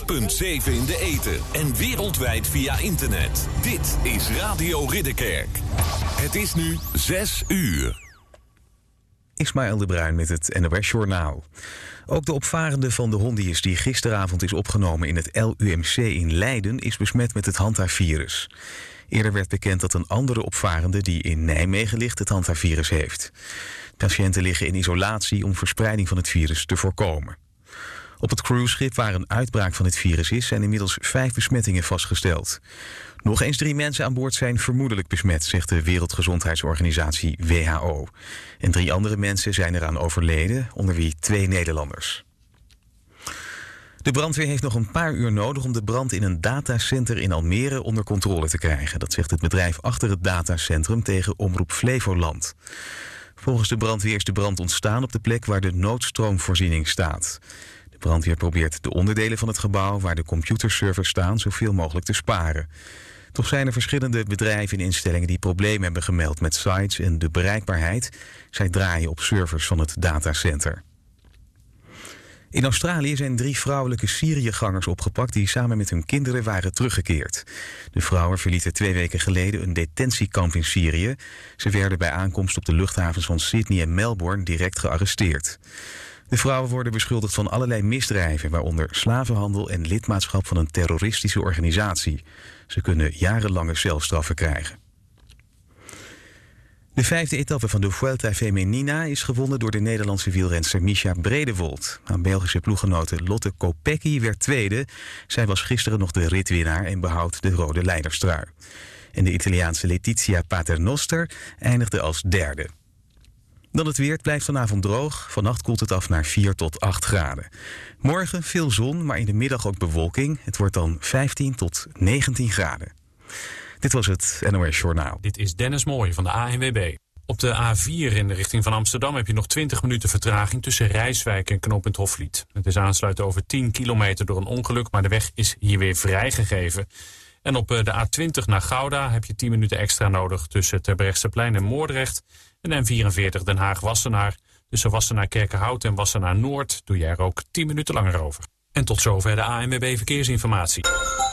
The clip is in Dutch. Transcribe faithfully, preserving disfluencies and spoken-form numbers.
punt zeven in de ether en wereldwijd via internet. Dit is Radio Ridderkerk. Het is nu zes uur. Ismaël de Bruin met het N O S Journaal. Ook de opvarende van de hondius die gisteravond is opgenomen in het L U M C in Leiden is besmet met het Hantavirus. Eerder werd bekend dat een andere opvarende die in Nijmegen ligt het Hantavirus heeft. Patiënten liggen in isolatie om verspreiding van het virus te voorkomen. Op het cruiseschip waar een uitbraak van het virus is zijn inmiddels vijf besmettingen vastgesteld. Nog eens drie mensen aan boord zijn vermoedelijk besmet, zegt de Wereldgezondheidsorganisatie W H O. En drie andere mensen zijn eraan overleden, onder wie twee Nederlanders. De brandweer heeft nog een paar uur nodig om de brand in een datacenter in Almere onder controle te krijgen. Dat zegt het bedrijf achter het datacentrum tegen Omroep Flevoland. Volgens de brandweer is de brand ontstaan op de plek waar de noodstroomvoorziening staat. De brandweer probeert de onderdelen van het gebouw waar de computerservers staan zoveel mogelijk te sparen. Toch zijn er verschillende bedrijven en instellingen die problemen hebben gemeld met sites en de bereikbaarheid. Zij draaien op servers van het datacenter. In Australië zijn drie vrouwelijke Syriëgangers opgepakt die samen met hun kinderen waren teruggekeerd. De vrouwen verlieten twee weken geleden een detentiekamp in Syrië. Ze werden bij aankomst op de luchthavens van Sydney en Melbourne direct gearresteerd. De vrouwen worden beschuldigd van allerlei misdrijven, waaronder slavenhandel en lidmaatschap van een terroristische organisatie. Ze kunnen jarenlange celstraffen krijgen. De vijfde etappe van de Vuelta Femenina is gewonnen door de Nederlandse wielrenster Mischa Bredewold. Haar Belgische ploeggenote Lotte Kopecky werd tweede. Zij was gisteren nog de ritwinnaar en behoudt de rode leiderstrui. En de Italiaanse Letizia Paternoster eindigde als derde. Dan het weer, het blijft vanavond droog. Vannacht koelt het af naar vier tot acht graden. Morgen veel zon, maar in de middag ook bewolking. Het wordt dan vijftien tot negentien graden. Dit was het N O S Journaal. Dit is Dennis Mooij van de A N W B. Op de A vier in de richting van Amsterdam heb je nog twintig minuten vertraging tussen Rijswijk en knooppunt Hofvliet. Het is aansluiten over tien kilometer door een ongeluk, maar de weg is hier weer vrijgegeven. En op de A twintig naar Gouda heb je tien minuten extra nodig tussen Terbrechtseplein en Moordrecht. En N vierenveertig Den Haag-Wassenaar. Tussen Wassenaar-Kerkenhout en Wassenaar-Noord doe jij er ook tien minuten langer over. En tot zover de A N W B Verkeersinformatie.